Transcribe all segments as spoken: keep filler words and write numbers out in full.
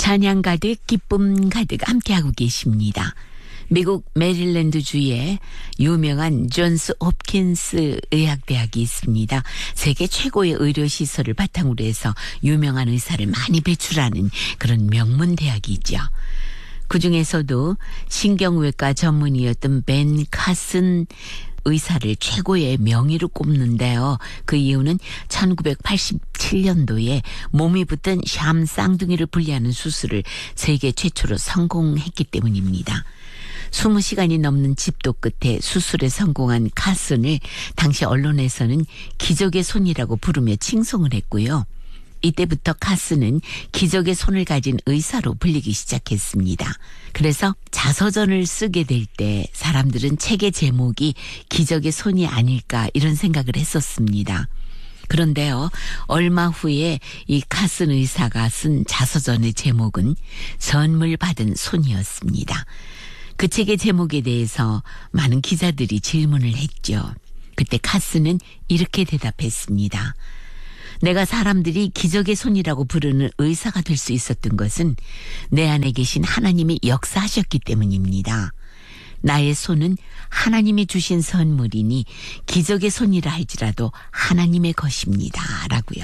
찬양 가득 기쁨 가득 함께하고 계십니다. 미국 메릴랜드주에 유명한 존스 홉킨스 의학대학이 있습니다. 세계 최고의 의료시설을 바탕으로 해서 유명한 의사를 많이 배출하는 그런 명문 대학이죠. 그중에서도 신경외과 전문의였던 벤 카슨 의사를 최고의 명의로 꼽는데요. 그 이유는 천구백팔십칠 년도에 몸이 붙은 샴 쌍둥이를 분리하는 수술을 세계 최초로 성공했기 때문입니다. 이십 시간이 넘는 집도 끝에 수술에 성공한 카슨을 당시 언론에서는 기적의 손이라고 부르며 칭송을 했고요. 이때부터 카슨은 기적의 손을 가진 의사로 불리기 시작했습니다. 그래서 자서전을 쓰게 될 때 사람들은 책의 제목이 기적의 손이 아닐까 이런 생각을 했었습니다. 그런데요, 얼마 후에 이 카슨 의사가 쓴 자서전의 제목은 선물 받은 손이었습니다. 그 책의 제목에 대해서 많은 기자들이 질문을 했죠. 그때 카슨은 이렇게 대답했습니다. 내가 사람들이 기적의 손이라고 부르는 의사가 될 수 있었던 것은 내 안에 계신 하나님이 역사하셨기 때문입니다. 나의 손은 하나님이 주신 선물이니 기적의 손이라 할지라도 하나님의 것입니다. 라고요.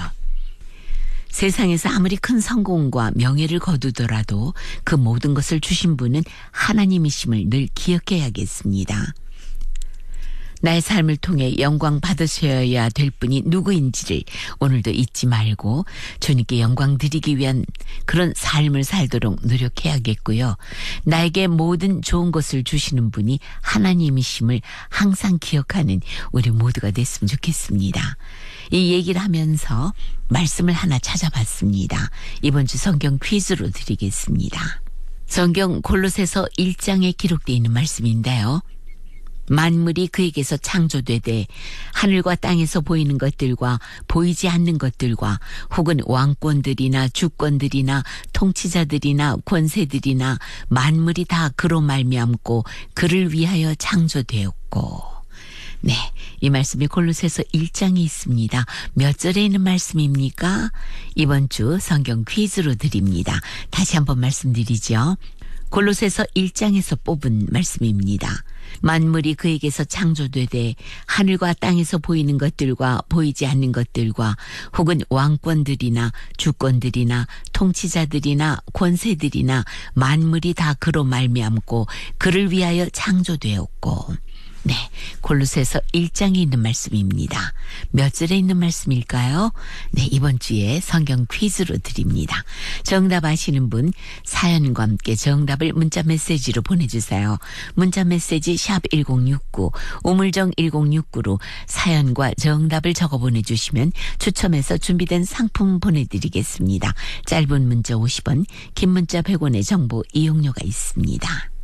세상에서 아무리 큰 성공과 명예를 거두더라도 그 모든 것을 주신 분은 하나님이심을 늘 기억해야겠습니다. 나의 삶을 통해 영광 받으셔야 될 분이 누구인지를 오늘도 잊지 말고 주님께 영광 드리기 위한 그런 삶을 살도록 노력해야겠고요. 나에게 모든 좋은 것을 주시는 분이 하나님이심을 항상 기억하는 우리 모두가 됐으면 좋겠습니다. 이 얘기를 하면서 말씀을 하나 찾아봤습니다. 이번 주 성경 퀴즈로 드리겠습니다. 성경 골로새서 일 장에 기록되어 있는 말씀인데요. 만물이 그에게서 창조되되 하늘과 땅에서 보이는 것들과 보이지 않는 것들과 혹은 왕권들이나 주권들이나 통치자들이나 권세들이나 만물이 다 그로 말미암고 그를 위하여 창조되었고. 네, 이 말씀이 골로새서 일 장에 있습니다. 몇 절에 있는 말씀입니까? 이번 주 성경 퀴즈로 드립니다. 다시 한번 말씀드리죠. 골로새서 일 장에서 뽑은 말씀입니다. 만물이 그에게서 창조되되 하늘과 땅에서 보이는 것들과 보이지 않는 것들과 혹은 왕권들이나 주권들이나 통치자들이나 권세들이나 만물이 다 그로 말미암고 그를 위하여 창조되었고. 네, 골로새서 일 장에 있는 말씀입니다. 몇 절에 있는 말씀일까요? 네, 이번 주에 성경 퀴즈로 드립니다. 정답 아시는 분 사연과 함께 정답을 문자 메시지로 보내주세요. 문자 메시지 샵 일공육구, 우물정 일공육구로 사연과 정답을 적어 보내주시면 추첨해서 준비된 상품 보내드리겠습니다. 짧은 문자 오십 원, 긴 문자 백 원의 정보 이용료가 있습니다.